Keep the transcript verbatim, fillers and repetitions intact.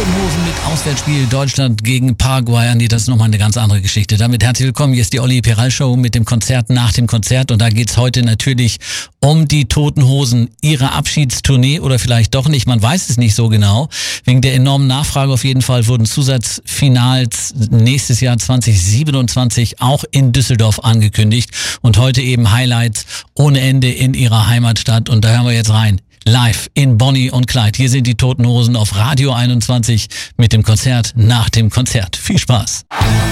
Toten Hosen mit Auswärtsspiel Deutschland gegen Paraguay. Nee, das ist nochmal eine ganz andere Geschichte. Damit herzlich willkommen. Hier ist die Olli Peral Show mit dem Konzert nach dem Konzert. Und da geht's heute natürlich um die Toten Hosen, ihre Abschiedstournee oder vielleicht doch nicht. Man weiß es nicht so genau. Wegen der enormen Nachfrage auf jeden Fall wurden Zusatzfinals nächstes Jahr zwanzig siebenundzwanzig auch in Düsseldorf angekündigt. Und heute eben Highlights ohne Ende in ihrer Heimatstadt. Und da hören wir jetzt rein. Live in Bonnie und Clyde. Hier sind die Toten Hosen auf Radio einundzwanzig mit dem Konzert nach dem Konzert. Viel Spaß.